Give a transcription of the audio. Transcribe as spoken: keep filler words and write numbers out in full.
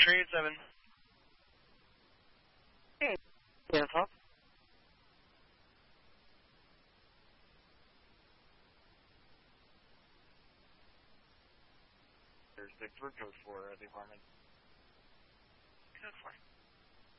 three eight seven. Hey, yes, huh? There's six for code four at the apartment. Code four.